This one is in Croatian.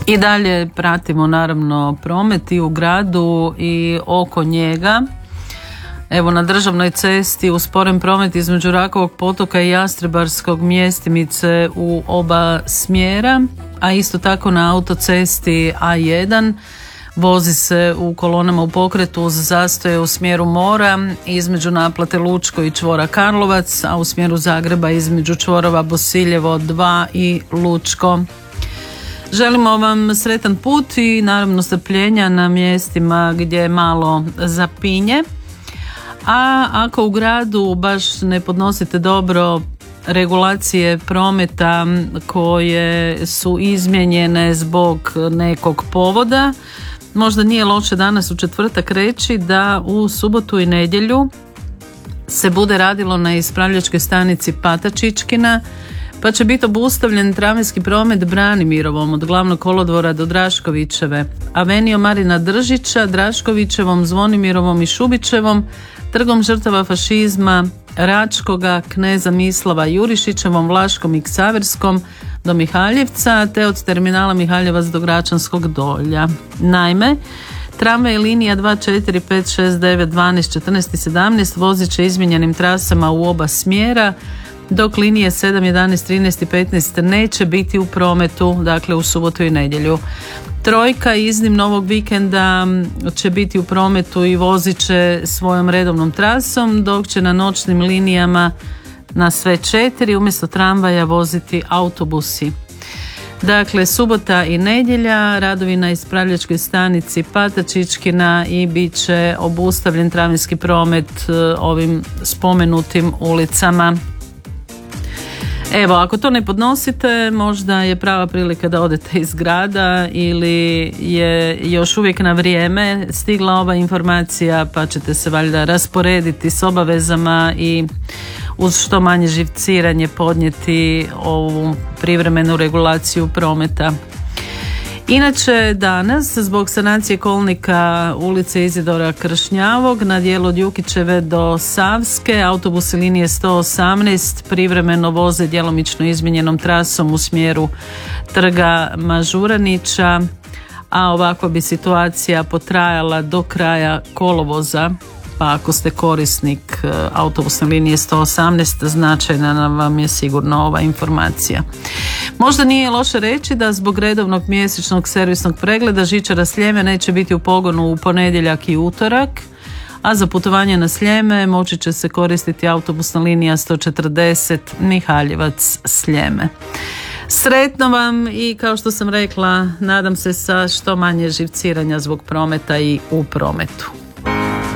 I dalje pratimo naravno promet i u gradu i oko njega. Evo, na državnoj cesti usporen promet između Rakovog potoka i Jastrebarskog mjestimice u oba smjera, a isto tako na autocesti A1 vozi se u kolonama u pokretu uz zastoje u smjeru mora između naplate Lučko i čvora Karlovac, a u smjeru Zagreba između čvorova Bosiljevo 2 i Lučko. Želimo vam sretan put i naravno strpljenja na mjestima gdje malo zapinje. A ako u gradu baš ne podnosite dobro regulacije prometa koje su izmijenjene zbog nekog povoda, možda nije loše danas u četvrtak reći da u subotu i nedjelju se bude radilo na ispravljačkoj stanici Patačićkina, pa će biti obustavljen tramvajski promet Branimirovom od Glavnog kolodvora do Draškovićeve, Avenijom Marina Držića, Draškovićevom, Zvonimirovom i Šubićevom, Trgom žrtava fašizma Račkoga, Kneza Mislava Jurišićevom, Vlaškom i Ksaverskom do Mihaljevca, te od terminala Mihaljevac do Gračanskog dolja. Naime, tramvaj linija 2, 4, 5, 6, 9, 12, 14 i 17 vozit će izmijenjenim trasama u oba smjera, dok linije 7, 11, 13 i 15 neće biti u prometu, dakle u subotu i nedjelju. Trojka iznimno ovog vikenda će biti u prometu i vozit će svojom redovnom trasom, dok će na noćnim linijama na sve 4 umjesto tramvaja voziti autobusi. Dakle, subota i nedjelja, radovi na ispravljačkoj stanici Patačićkina i bit će obustavljen tramvajski promet ovim spomenutim ulicama. Evo, ako to ne podnosite, možda je prava prilika da odete iz grada ili je još uvijek na vrijeme stigla ova informacija, pa ćete se valjda rasporediti s obavezama i uz što manje živciranje podnijeti ovu privremenu regulaciju prometa. Inače, danas, zbog sanacije kolnika ulice Izidora Kršnjavog na dijelu od Jukićeve do Savske, autobusi linije 118 privremeno voze djelomično izmijenjenom trasom u smjeru Trga Mažuranića, a ovakva bi situacija potrajala do kraja kolovoza, pa ako ste korisnik autobusne linije 118, značajna vam je sigurno ova informacija. Možda nije loše reći da zbog redovnog mjesečnog servisnog pregleda žičara Sljeme neće biti u pogonu u ponedjeljak i utorak, a za putovanje na Sljeme moći će se koristiti autobusna linija 140 Mihaljevac Sljeme. Sretno vam i kao što sam rekla, nadam se sa što manje živciranja zbog prometa i u prometu.